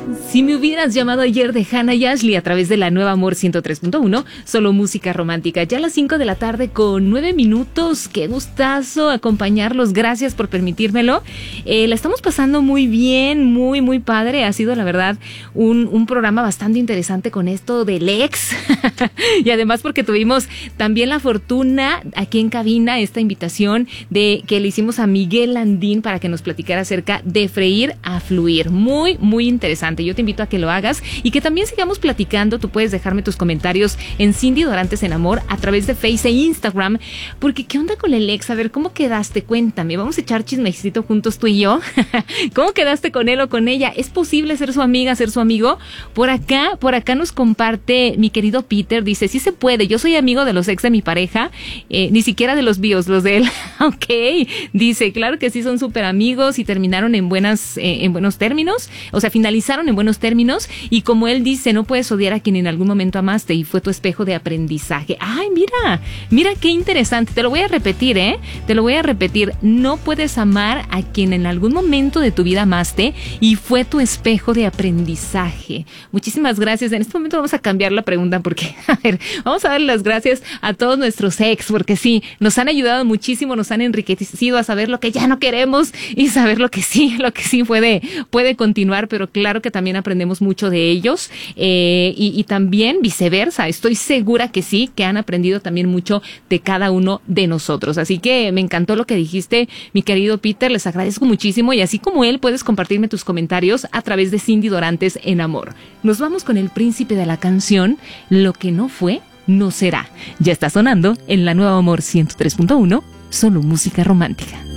Si me hubieras llamado ayer de Hannah y Ashley a través de la Nueva Amor 103.1, solo música romántica. Ya a las 5 de la tarde con 9 minutos. Qué gustazo acompañarlos. Gracias por permitírmelo. La estamos pasando muy bien, muy, muy padre. Ha sido, la verdad, un programa bastante interesante con esto del ex. Y además porque tuvimos también la fortuna aquí en cabina, esta invitación de que le hicimos a Miguel Landín para que nos platicara acerca de freír a fluir. Muy, muy interesante. Yo te invito a que lo hagas y que también sigamos platicando. Tú puedes dejarme tus comentarios en Cindy Dorantes en Amor a través de Face e Instagram, porque ¿qué onda con el ex? A ver, ¿cómo quedaste? Cuéntame, vamos a echar chismecito juntos tú y yo. ¿Cómo quedaste con él o con ella? ¿Es posible ser su amiga, ser su amigo? Por acá nos comparte mi querido Peter, dice, sí se puede, yo soy amigo de los ex de mi pareja, ni siquiera de los bios, los de él. Ok, dice, claro que sí, son súper amigos y terminaron en buenos términos, o sea, finalizaron en buenos términos, y como él dice, no puedes odiar a quien en algún momento amaste y fue tu espejo de aprendizaje. Ay, mira qué interesante. Te lo voy a repetir, no puedes amar a quien en algún momento de tu vida amaste y fue tu espejo de aprendizaje. Muchísimas gracias. En este momento vamos a cambiar la pregunta porque, a ver, vamos a darle las gracias a todos nuestros ex, porque sí, nos han ayudado muchísimo, nos han enriquecido a saber lo que ya no queremos y saber lo que sí puede continuar, pero claro que también aprendemos mucho de ellos, y también viceversa. Estoy segura que sí, que han aprendido también mucho de cada uno de nosotros. Así que me encantó lo que dijiste, mi querido Peter, les agradezco muchísimo, y así como él, puedes compartirme tus comentarios a través de Cindy Dorantes en Amor. Nos vamos con el príncipe de la canción, Lo que no fue, no será. Ya está sonando en la Nueva Amor 103.1, solo música romántica.